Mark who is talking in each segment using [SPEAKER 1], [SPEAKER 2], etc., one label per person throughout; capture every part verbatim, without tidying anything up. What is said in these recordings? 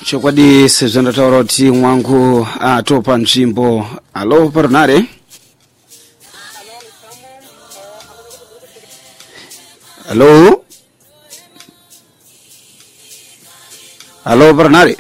[SPEAKER 1] chokwadi sezvandotaura kuti mwangu atopa nzvimbo. Alo Parnare. Alo Alo Parnare.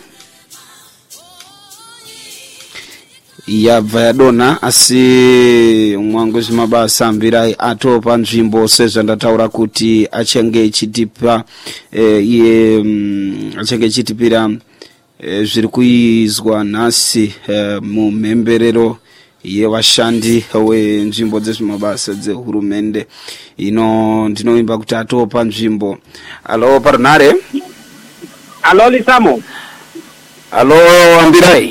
[SPEAKER 1] Yabva yadona asi mwangu zvimabasa ambirai atopa nzvimbo sezvandotaura kuti achange chitipa e, iye mm, achange chitipira e, zviri kuizwa nhasi e, mumhemberero yevashandi wenzvimbo dzezvimabasa dzehurumende. Ino ndinoimba kuti atopa nzvimbo. Alo Parnare.
[SPEAKER 2] Alo Lisamo.
[SPEAKER 1] Alo ambirai.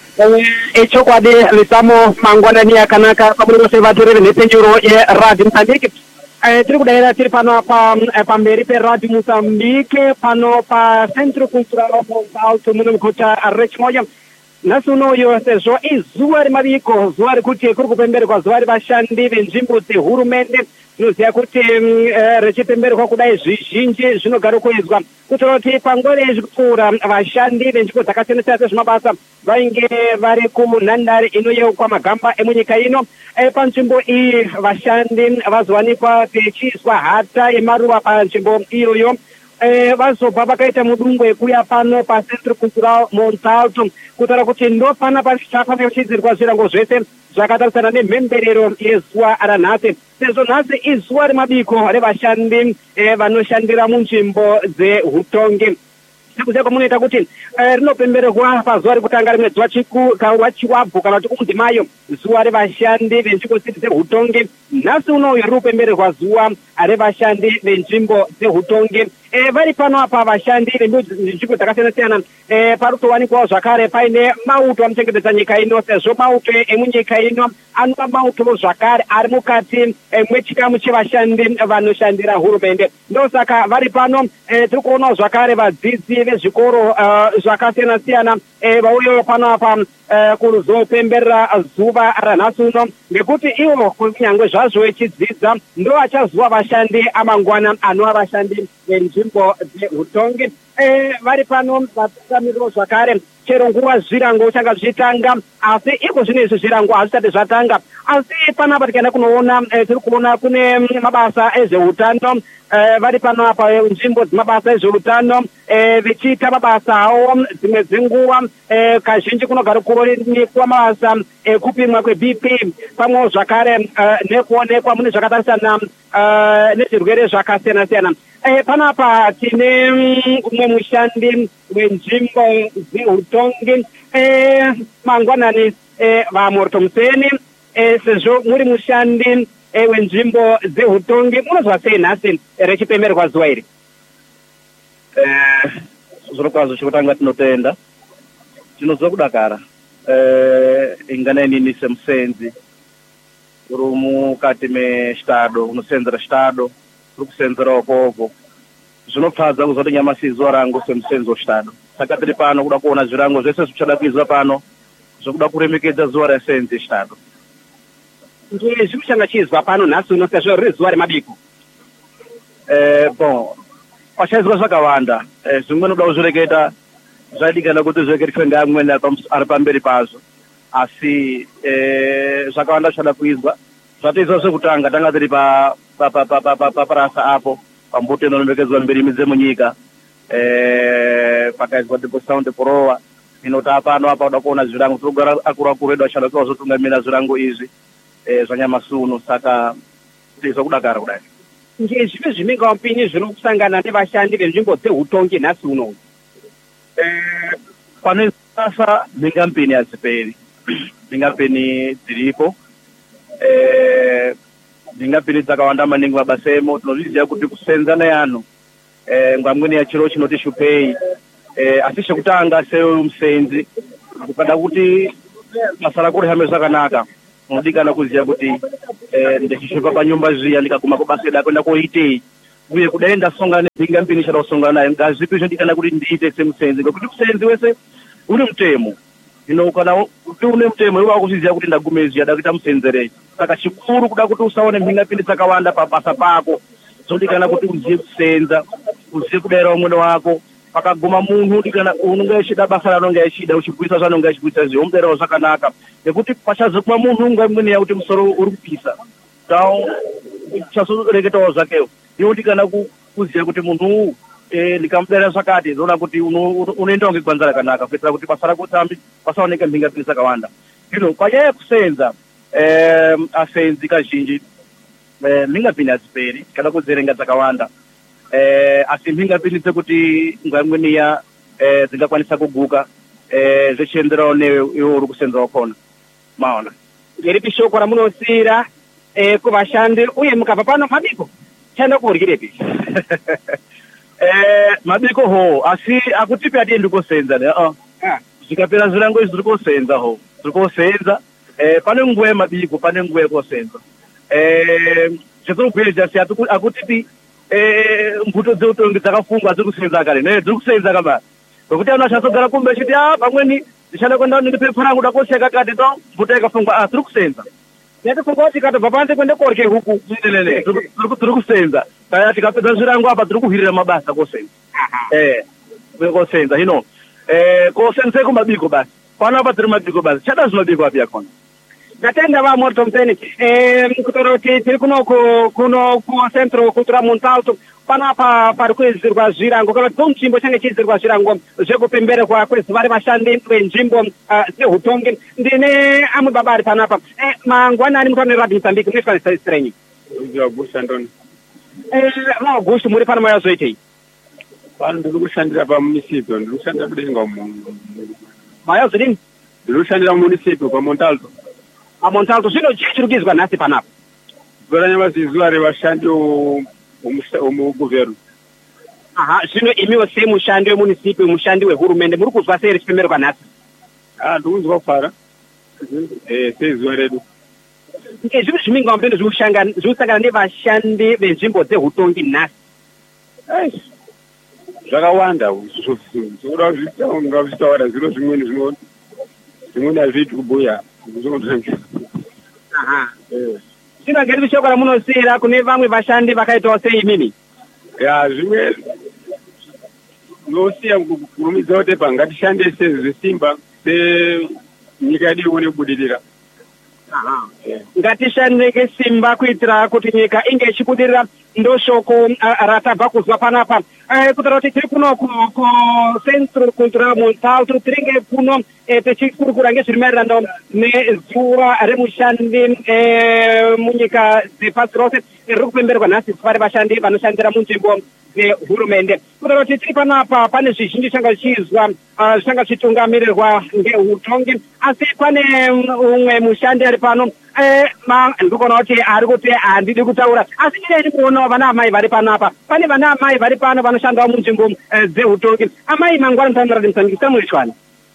[SPEAKER 2] Echokwadi Lisamo mangwanani yakanaka pamwe sevatorere nepenyuro yeRadio Mozambique. Tiri kudaira tiri pano pamberi peRadio Mozambique pano pa Centro Cultural Alto muno muguta reChimoyo. Nhasi unoyo sezvo izuva remaviko, zuva rekuti kuri kupembererwa zuva revashandi venzvimbo dzehurumende. Zvinoziva kuti rechipembererwa kudai zvizhinji zvinogara kuizwa kutaura kuti panguva yezvikupfuura vashandi venzvimbo dzakasiyana-siyana dzezvimabasa vainge vari kunhandare inoyeukwa magamba emunyika ino. Panzvimbo iyi vashandi vazowanikwa pechiiswa hata yemaruva panzvimbo iyoyo. Vazobva vakaita mudungwe yekuuya pano paCentro Cultural Montalto kutaura kuti ndo pana pachafanira kuchidzirwa zvirango zvese zvakatarisana nemhemberero yezuva ranhasi, sezvo nhasi izuva remabiko revashandi vanoshandira munzvimbo dzeutongi. Sekuziva kwamunoita kuti rinopembererwa pazuva rekutanga remwedzi wachiwabvu kana kuti umudhimayo, zuva revashandi venzvimbo dzeutongi. Nhasi unoyo riri kupembererwa zuva revashandi venzvimbo dzeutongi. Vari pano apa vashandi venzvimbo dzakasiyana-siyana pari kutowanikwawo zvakare paine mauto anochengetedza nyika ino, sezvo mauto emunyika ino anova mauto zvakare ari mukati mwechikamu chevashandi vanoshandira hurumende. Ndosaka vari pano tiri kuonawo zvakare vadzidzi vezvikoro zvakasiyana-siyana vauyawo pano apa kuzopemberera zuva ranhasi uno, ngekuti ivo kunyange zvazvo vechidzidza ndo vachazova vashandi amangwana anova vashandi venzvimbo dzeutongi. Vari pano vatungamiriro zvakare chero nguva zvirango changa zvichitanga, asi iko zvino izvi zvirango hazvisati zvatanga. Asi panapa tikaenda kunoona tiri kuona kune mabasa ezveutano. Vari pano apa nzvimbo dzemabasa ezveutano vichiita mabasa awo dzimwe dzenguva kazhinji kunogara kuonekwa mabasa ekupimwa kweB P pamwewo zvakare nekuonekwa mune zvakatarisana nezvirwere zvakasiyana-siyana. Panapa tine umwe mushandi wenzvimbo dzeutongi. Mangwanani vaMorto Museni, sezvo muri mushandi wenzvimbo dzeutongi, munozwa sei nhasi rechipembererwa zuva iri?
[SPEAKER 3] Zvirokwazvo chekutanga tinotenda, tinozwa kudakara ingana inini semusenzi uri mukati mechitado unosenzera chitado uri kusenzera ukoko. Zvinofadza kuzoti nyamasi zuva rangu semusenzi wechitado, saka tiri pano kuda kuona zvirango zvese zvichada kuizwa pano zvokuda kuremekedza zuva resenzi yechitado.
[SPEAKER 2] Zviri kuchanga chizwa pano nhasi uno sezvo riri zuva remabiko?
[SPEAKER 3] Bon, pachaizwa zvakawanda, zvimwe noda kuzvireketa zvaidikana kuti zvireketiswe ngeamweni ari pamberi pazvo, asi zvakawanda zvichada kuizwa. Zvatoizwa zvekutanga tanga tiri paparasa apo pambuto inoremekedzwa mberi dzemunyika, pakaizwa ndipo sound porowa inoti apano apa kuda kuona zvirango tinogara akuru akuru edu achada kuva zotungamira zvirango izvi zvanyamasi uno, saka tizwa kudakara kudai.
[SPEAKER 2] Ngezvipi zviminga mpini zviri kusangana nevashandi venzvimbo dzeutongi nhasi uno?
[SPEAKER 3] Pane basa mhingampini hadziperi, mhingampini dziripo, mhingampini dzakawanda maningi mabasa emo. Tinozviziva kuti kusenza neanhu ngwamweni yachiro chinoti shupei, asi chekutanga semusenzi ukada kuti basa rako rihambe zvakanaka unodikana kuziva kuti ndichishupa panyumba zviya ndikaguma kubasa edu kuenda koitei, uye kudai ndasongana nemhingampini ichada kusongana nayo ngazvipi zvindikana kuti ndiite semusenzi, ngekuti musenzi wese une mutemo. Zvino kana kuti une mutemo iwe wakuziva kuti ndagume zviya ndakuita musenzerei. Saka chikuru kuda kuti usaone mhingampini dzakawanda pabasa pako, zvodikana kuti uzive kusenza, uzive kudaira umwene wako, pakaguma munhu kana unonga echida basa ranonga echida uchigwisa zvanonga echigwisa zviomuderawo zvakanaka nekuti pachazoguma munhu ngamweni yakuti musoro uri kupisa tao chazoreketawo zvakewo yekuti kana kuziya kuti munhu ndikamudera zvakati ndinoona kuti unoendawo ngegwanza rakanaka kuitira kuti basa rako tambi pasaoneke mhingapiri dzakawanda zvino panyaya yekusenza asenzi kazhinji mhingapini hadziperi kana kudziverenga dzakawanda asi mhingapini dzekuti nguva imweni iya dzingakwanisa kuguka zvichienderawo neiwo uri kusenza wakona maona
[SPEAKER 2] ngeripi shoko ramunosiyira kuvashandi uye mukabva pano mabiko chaenda kuuryirepi
[SPEAKER 3] mabiko ho asi akutipi atiendi kusenza zvikapera zvirango izvi zviri kusenza ho zviri kusenza pane nguva yemabiko pane nguva yekusenza zvekurubwira jasi akutipi mbuto dzeutongi dzakafungwa dziri kusenza kare ne dziri kusenza kamari nokuti ano achazogara kumbe achiti a pamweni ndichada kuenda ndipepa rangu ndakoseka kati to mbuto yakafungwa a dziri kusenza yatifunga kuti katobva panze kwende korye huku dziri kusenza kana tikapedza zvirango apa dziri kuhwirira mabasa kosenza eh kosenza hino eh kosenza kumabiko basi pano apa dziri mabiko basi chada zvimabiko api yakona
[SPEAKER 2] ndatenda vamwe Thompson eh kutoro kuti tiri kuno kuno ku Centro Cultural Montalto panapa pari kuizirwa zvirango kana kuti nzvimbo change chiizirwa zvirango zvekupembererwa kwezuva revashandi venzvimbo dzehutongi ndine amwe baba ari panapa mangwanani mutano Radio Mozambique munoitwa sirenyi
[SPEAKER 4] Augusto Antoni
[SPEAKER 2] Augusto muri pano mayazoitei
[SPEAKER 4] pano ndiri kushandira pamunicipio ndiri kushandira kudenga munhu
[SPEAKER 2] mayazodini
[SPEAKER 4] ndiri kushandira municipio pamontalto
[SPEAKER 2] amontalto zvino chichirukizwa nhasi panapa
[SPEAKER 4] zuva ranyamazi zuva revashandi womuguvernu
[SPEAKER 2] aha zvino imiwo semushandi wemunisipi mushandi wehurumende muri kuzwa sei richipembererwa nhasi
[SPEAKER 4] a ndiri kunzwa kufara sei zuva redu
[SPEAKER 2] ngezviri zviminga mupendo zvikusangana nevashandi venzvimbo dzehutongi nhasi
[SPEAKER 4] zvakawanda zvoda ngazvitaura zviro zvimweni zvinoti zvimweni hazviiti kubhuya
[SPEAKER 2] aha zvino ngeripi shoko ramunosiyira kune vamwe vashandi vakaitawo sei imimi
[SPEAKER 4] ya zvimwe nosiya kurumidza kuti pa ngatishande zvesimba senyika yedu ione kubudirira
[SPEAKER 2] ngatishandeke simba kuitira kuti nyika inge ichibudirira ndoshoko ratabva kuzwa panapa kutaura kuti tiri kuno kuCentro Cultural Montalto tiringe kuno tichikurukura ngezviri maererano nezuva remushandi munyika dzepasi rose riri kupembererwa nhasi zuva revashandi vanoshandira munzvimbo dzehurumende kutaura kuti tiri panapa pane zvizhinji zvanga zvichiizwa zvanga zvichitungamirirwa ngehutongi asi pane umwe mushandi ari pano ndikuona kuti ari kuti handidi kutaura asi chirei kuonawo vana amai vari panapa pane vana amai vari pano vanoshandawo munzvimbo dzehutongi amai mangwana mutano Radio Mozambique samuitwani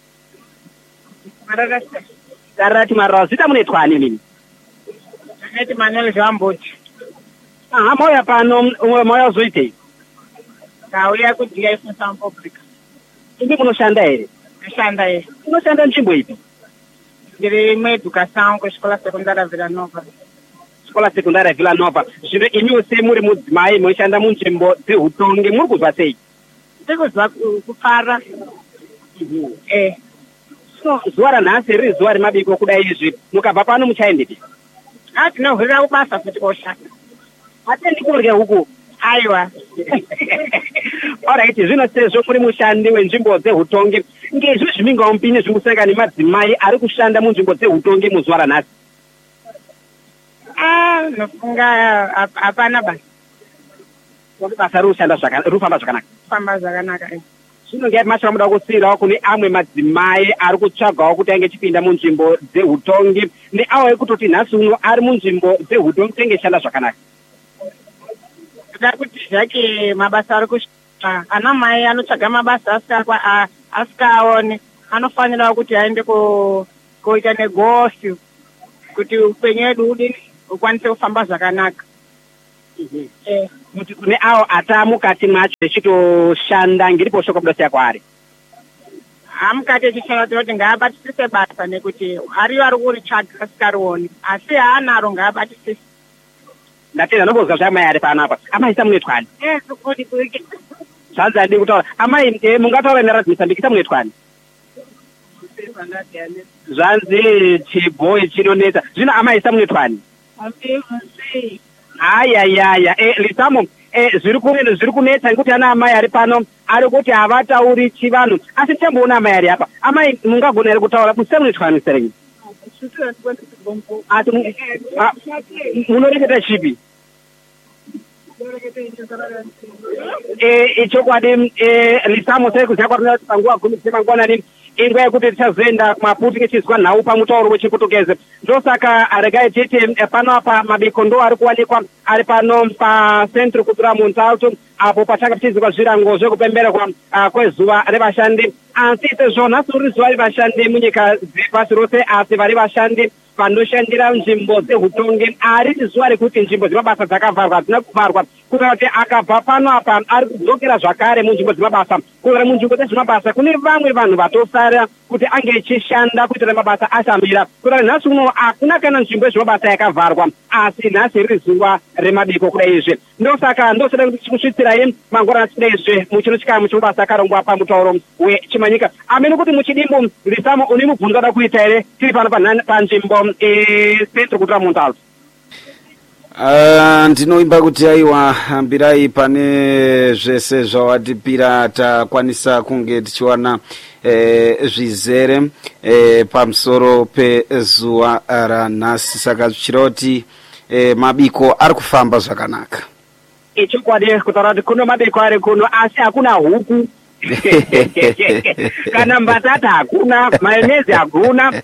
[SPEAKER 2] darati marara zita munoitwani mimi
[SPEAKER 5] aneti Manuel Zvamboti
[SPEAKER 2] aha mauya pano mauya zoitei
[SPEAKER 5] kauya ku D I F South Africa
[SPEAKER 2] imi munoshanda here
[SPEAKER 5] ndishanda here
[SPEAKER 2] munoshanda nzvimbo ipi
[SPEAKER 5] ndiri mueducação kuchikola sekondari Vila Nova
[SPEAKER 2] chikola sekondari Vila Nova zvino imiwo sei muri mudzimai munoshanda munzvimbo dzehutongi muri kuzwa sei
[SPEAKER 5] ndiri kuzwa kufara eh
[SPEAKER 2] so zuva ranhasi riri zuva remabiko kudai izvi mukabva pano muchaendepi
[SPEAKER 5] a tinohwirira kubasa futi koshanda
[SPEAKER 2] atendi kurya huku
[SPEAKER 5] aiwa
[SPEAKER 2] alright zvino sezvo muri mushandi wenzvimbo dzehutongi ngezvi zvimingawo mupini zviri kuseka nemadzimai ari kushanda munzvimbo dzehutongi muzuva ranhasi
[SPEAKER 5] a nofunga hapana basa
[SPEAKER 2] kuti basa riri kufamba zvakanaka
[SPEAKER 5] famba zvakanaka
[SPEAKER 2] zvino ngeipi mashaka muda kusiyirawo kune amwe madzimai ari kutsvagawo kuti ainge chipinda munzvimbo dzehutongi neawo ekutoti nhasi uno ari munzvimbo dzehutongi tenge shanda zvakanaka
[SPEAKER 5] kuda kuti zvake mabasa ari kusvika ana mai anotsvaga mabasa asikaone anofanirawo kuti aende koita negosi kuti upenyu wedu udini ukwanise kufamba zvakanaka
[SPEAKER 2] kuti kune avo ata mukati macho echitoshanda ngiripo shoko buda siya kwaari
[SPEAKER 5] hamukati echishanda tinoti ngaabatisise basa nekuti ariyo ari kuritsvaga asikarioni asi haanaro
[SPEAKER 2] zvanzi handii kutaura. Amai eh, mungataura neRadio Mozambique tamunetwani? Zvanzi chibhoyi chinonetsa. Zvino amai tamunetwani? Ayayaya, eh, Lisamo, eh, zviri kunetsa zviri kunetsa ngekuti ana amai ari pano ari kuti havatauri chivanhu. Asi tichemboona amai ari apa. Amai mungagona here kutaura musemunetwani serenyi? Ati munoreketa chipi? Eh, chokwadi eh, Lisamo sekuziva kwatinoda kuti panguva gumi dzemangwanani inguva yekuti tichazoenda kuMaputo tichizwa nhau pamutauro wechiPutukezi. Ndosaka regai titi eh, pano apa mabiko ndo ari kuwanikwa ari pano paCentro Cultural Montalto apo pachanga tichizwa zvirango zvekupembererwa uh, kwezuva revashandi. Asi sezvo nhasi uri zuva revashandi munyika dzepasi rose, asi vari vashandi vanoshandira nzvimbo dzeutongi ariti zuva rekuti nzvimbo dzemabasa dzakavharwa hadzina kuvharwa, kuita kuti akabva pano apa ari kudzokera zvakare munzvimbo dzemabasa. Kuita munzvimbo dzezvemabasa kune vamwe vanhu vatosara kuti ange echishanda kuitira mabasa ashambira. Kuita nhasi uno hakuna kana nzvimbo yezvemabasa yakavharwa, asi nhasi riri zuva remabiko kudai izvi. Ndosaka ndosoda kuti tikusvitirai mangwana kudai izvi muchino chikamu chemabasa akarongwa pamutauro wechimanyika. Amene kuti muchidimbu Lisamo uni mubvunzo ada kuita here tiri pano panzvimbo Centro Cultural Montalto?
[SPEAKER 1] Uh, ndinoimba kuti aiwa ambirai pane zvese zvawatipira takwanisa kunge tichiwana eh, zvizere eh, pamusoro pezuva ranhasi. Saka zvichira kuti eh, mabiko ari kufamba zvakanaka.
[SPEAKER 2] Ichokwadi kutaura kuti kuno mabiko ari kuno, asi hakuna huku kana mbatata hakuna, mayonezi hakuna.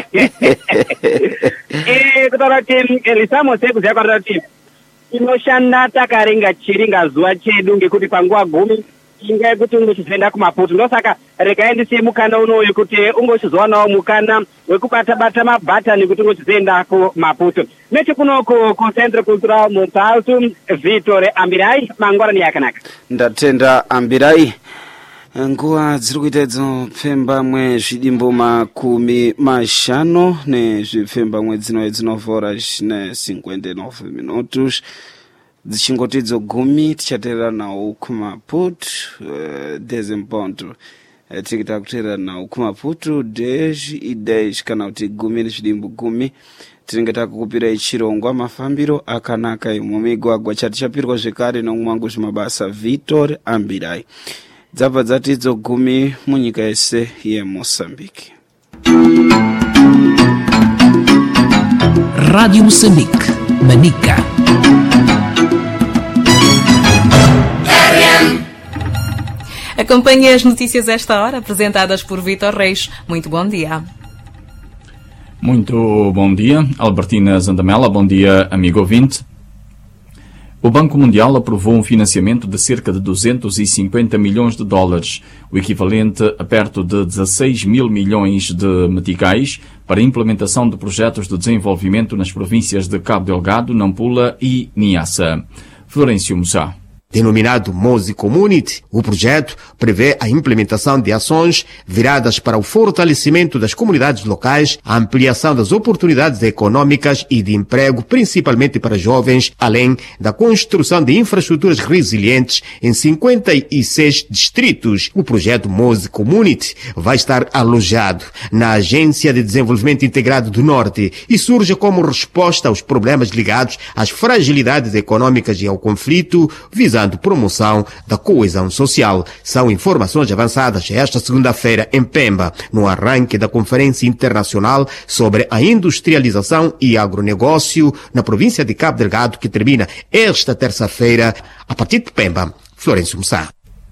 [SPEAKER 2] Eh, kutaura kuti Lisamo sekuziva kwatinoda kuti inoshanda takarenga chiringa zuva chedu ngekuti panguva gumi inga yekuti ungochizoenda kuMaputo. Ndosaka regai ndisiye mukana unoyu kuti ungochizowanawo mukana wekubata-bata mabhatani kuti ungochizoenda kuMaputo. Nechikunoko kuCentro Cultural Montalto, Vitor Ambirai, mangwanani yakanaka.
[SPEAKER 1] Ndatenda Ambirai. Nguva dziri kuita idzo pfembamwe zvidimbu makumi mashanu nezvipfembamwe dzino dzinovhora ne cinquenta e nove minutos dzichingoti idzo gumi tichateerera nawo kuMaputo uh, dez em ponto uh, tikita kuteerera nawo kuMaputo dez e dez kana kuti gumi nezvidimbu gumi tinenge takukupirai chirongwa mafambiro akanaka mumigwagwa chati chapirwa zvekare nomumwangu zvemabasa Vitor Ambirai. Dzabva dzati idzo gumi munyika yese yeMozambique.
[SPEAKER 6] Rádio Moçambique, Manica.
[SPEAKER 7] Acompanhe as notícias esta hora, apresentadas por Vitor Reis. Muito bom dia.
[SPEAKER 8] Muito bom dia, Albertina Zandamela. Bom dia, amigo ouvinte. O Banco Mundial aprovou um financiamento de cerca de duzentos e cinquenta milhões de dólares, o equivalente a perto de dezasseis mil milhões de meticais, para a implementação de projetos de desenvolvimento nas províncias de Cabo Delgado, Nampula e Niassa. Florencio Mussá.
[SPEAKER 9] Denominado Mozi Community, o projeto prevê a implementação de ações viradas para o fortalecimento das comunidades locais, a ampliação das oportunidades econômicas e de emprego, principalmente para jovens, além da construção de infraestruturas resilientes em cinquenta e seis distritos. O projeto Mozi Community vai estar alojado na Agência de Desenvolvimento Integrado do Norte e surge como resposta aos problemas ligados às fragilidades econômicas e ao conflito, visando promoção da coesão social. São informações avançadas esta segunda-feira em Pemba, no arranque da Conferência Internacional sobre a Industrialização e Agronegócio na província de Cabo Delgado, que termina esta terça-feira. A partir de Pemba, Florencio Mussá.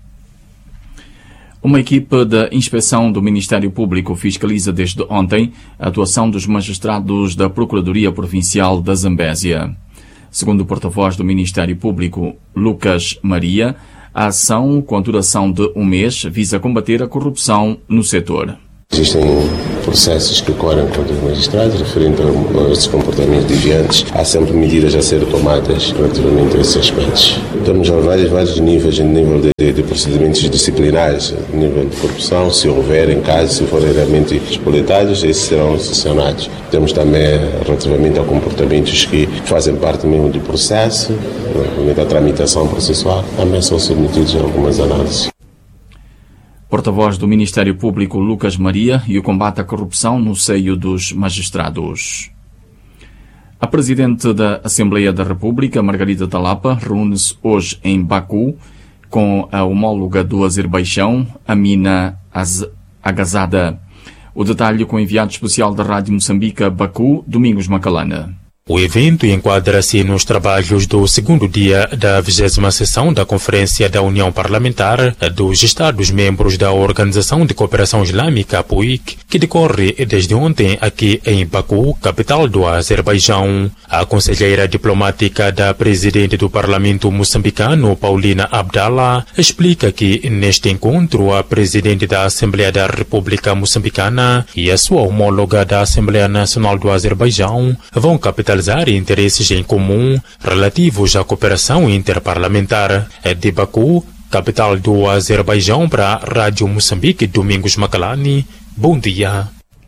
[SPEAKER 8] Uma equipe da Inspeção do Ministério Público fiscaliza desde ontem a atuação dos magistrados da Procuradoria Provincial da Zambésia. Segundo o porta-voz do Ministério Público, Lucas Maria, a ação, com a duração de um mês, visa combater a corrupção no setor.
[SPEAKER 10] Existem processos que correm contra os magistrados referente a esses comportamentos desviantes. Há sempre medidas a ser tomadas relativamente a esses aspectos. Temos vários, vários níveis, nível de, de, de procedimentos disciplinares, nível de corrupção, se houverem casos, se forem realmente expolitados, esses serão sancionados. Temos também relativamente a comportamentos que fazem parte mesmo do processo, relativamente à tramitação processual, também são submetidos a algumas análises.
[SPEAKER 8] Porta-voz do Ministério Público Lucas Maria e o combate à corrupção no seio dos magistrados. A Presidente da Assembleia da República, Margarida Talapa, reúne-se hoje em Baku com a homóloga do Azerbaijão, Amina Agazada. O detalhe com o enviado especial da Rádio Moçambique, Baku, Domingos Macalana.
[SPEAKER 11] O evento enquadra-se nos trabalhos do segundo dia da vigésima sessão da Conferência da União Parlamentar dos Estados-membros da Organização de Cooperação Islâmica, P U I C, que decorre desde ontem aqui em Baku, capital do Azerbaijão. A conselheira diplomática da presidente do Parlamento moçambicano, Paulina Abdallah, explica que neste encontro a presidente da Assembleia da República Moçambicana e a sua homóloga da Assembleia Nacional do Azerbaijão vão capitalizar interesses em comum relativos à cooperação interparlamentar. De Baku, capital do Azerbaijão, para a Rádio Moçambique, Domingos Macalani. Bom dia.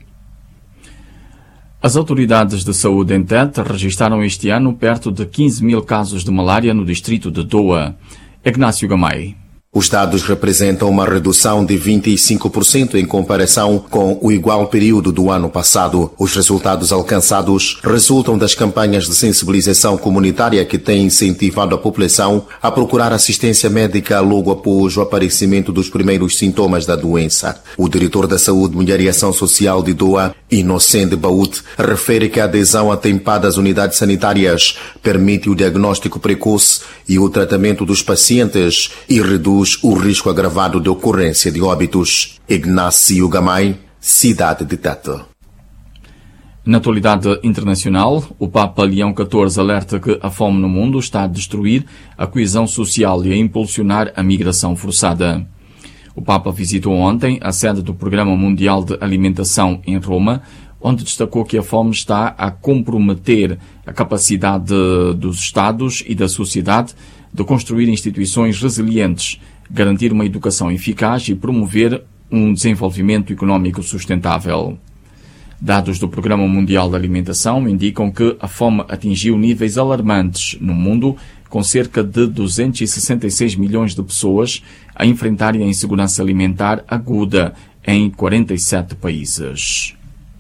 [SPEAKER 8] As autoridades de saúde em Tete registaram este ano perto de quinze mil casos de malária no distrito de Doa. Ignácio Gamay.
[SPEAKER 12] Os dados representam uma redução de vinte e cinco por cento em comparação com o igual período do ano passado. Os resultados alcançados resultam das campanhas de sensibilização comunitária que têm incentivado a população a procurar assistência médica logo após o aparecimento dos primeiros sintomas da doença. O diretor da Saúde, Mulher e Ação Social de Doa, Inocente Baúd, refere que a adesão atempada às unidades sanitárias permite o diagnóstico precoce e o tratamento dos pacientes e reduz o risco agravado de ocorrência de óbitos. Ignácio Gamay, cidade de Tete.
[SPEAKER 8] Na atualidade internacional, o Papa Leão catorze alerta que a fome no mundo está a destruir a coesão social e a impulsionar a migração forçada. O Papa visitou ontem a sede do Programa Mundial de Alimentação em Roma, onde destacou que a fome está a comprometer a capacidade dos Estados e da sociedade de construir instituições resilientes, garantir uma educação eficaz e promover um desenvolvimento económico sustentável. Dados do Programa Mundial de Alimentação indicam que a fome atingiu níveis alarmantes no mundo, com cerca de duzentos e sessenta e seis milhões de pessoas a enfrentarem a insegurança alimentar aguda em quarenta e sete países.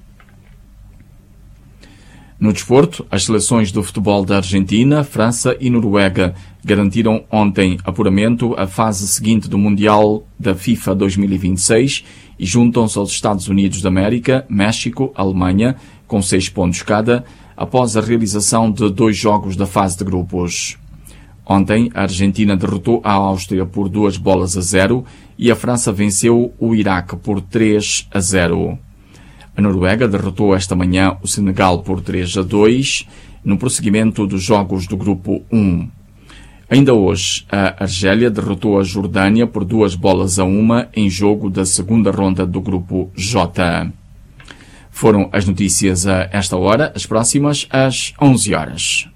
[SPEAKER 8] No desporto, as seleções do futebol da Argentina, França e Noruega garantiram ontem apuramento à fase seguinte do Mundial da FIFA dois mil e vinte e seis e juntam-se aos Estados Unidos da América, México, Alemanha, com seis pontos cada, após a realização de dois jogos da fase de grupos. Ontem, a Argentina derrotou a Áustria por duas bolas a zero e a França venceu o Iraque por três a zero. A Noruega derrotou esta manhã o Senegal por três a dois, no prosseguimento dos jogos do Grupo um. Ainda hoje, a Argélia derrotou a Jordânia por duas bolas a uma em jogo da segunda ronda do Grupo J. Foram as notícias a esta hora, as próximas às onze horas.